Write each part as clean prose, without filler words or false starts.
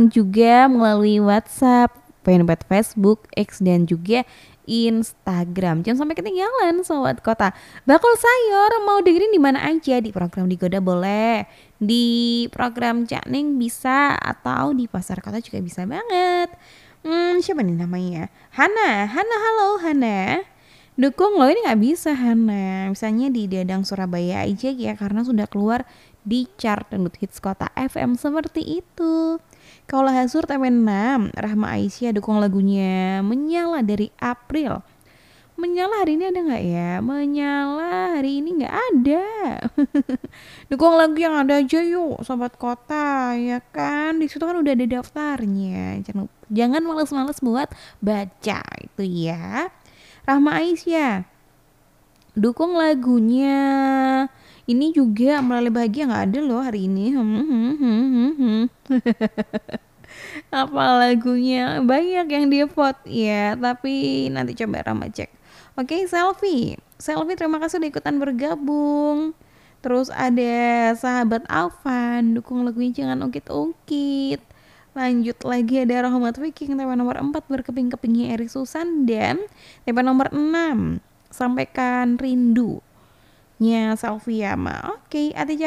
sekarang juga melalui WhatsApp, fanpage Facebook, X dan juga Instagram. Jangan sampai ketinggalan Sobat Kota. Bakul Sayur mau dengerin di mana aja, di program Digoda boleh, di program Cak Ning bisa, atau di Pasar Kota juga bisa banget. Siapa nih namanya? Hana, halo Hana. Dukung lo ini nggak bisa Hana. Misalnya di Dadang Surabaya aja ya, karena sudah keluar di chart dangdut hits Kota FM seperti itu. Kalau Hasur TP6, Rahma Aisyah dukung lagunya Menyala dari April. Menyala hari ini ada nggak ya? Menyala hari ini nggak ada. Dukung lagu yang ada aja yuk, Sobat Kota, ya kan? Di situ kan udah ada daftarnya. Jangan males-males buat baca itu ya. Rahma Aisyah, dukung lagunya. Ini juga Melale Bahagia nggak ada loh hari ini. Apa lagunya? Banyak yang dia vote ya, tapi nanti coba Rama cek. Oke, Selfie terima kasih udah ikutan bergabung. Terus ada sahabat Alvan, dukung lagunya Jangan Ungkit-Ungkit. Lanjut lagi ada Rahmat Viking, tema nomor 4 berkeping-kepingnya Eri Susan, dan tema nomor 6 Sampaikan Rindu nya Salviama. Oke, Ati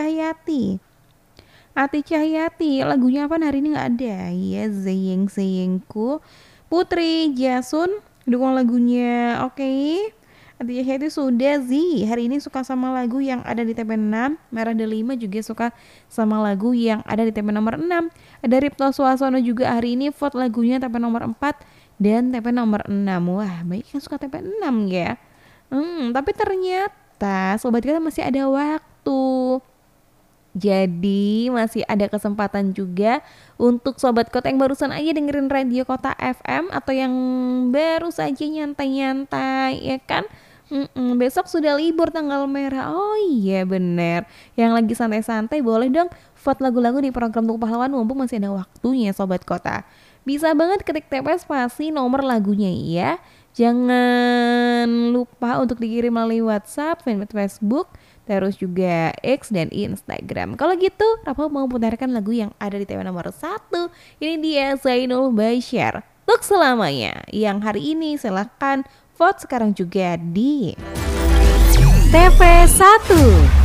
Cahyati, lagunya apa hari ini nggak ada ya. Zeyengku. Putri Jasun dukung lagunya. Oke. Ati Cahyati sudah hari ini suka sama lagu yang ada di TP6. Merah Delima juga suka sama lagu yang ada di TP nomor 6. Ada Ripto Suasono juga hari ini vote lagunya TP nomor 4 dan TP nomor 6. Wah, banyak yang suka TP6 ya. Tapi ternyata Sobat Kita masih ada waktu. Jadi masih ada kesempatan juga untuk Sobat Kota yang barusan aja dengerin Radio Kota FM, atau yang baru saja nyantai-nyantai ya kan. Besok sudah libur tanggal merah. Oh iya bener. Yang lagi santai-santai boleh dong vote lagu-lagu di program Tuku Pahlawan, mumpung masih ada waktunya Sobat Kota. Bisa banget ketik TP spasi nomor lagunya ya. Jangan lupa untuk dikirim melalui WhatsApp, fanpage Facebook, terus juga X dan Instagram. Kalau gitu, Rafa mau putarkan lagu yang ada di tema nomor 1. Ini dia Zainul Bashir, Untuk Selamanya. Yang hari ini silahkan vote sekarang juga di TP1.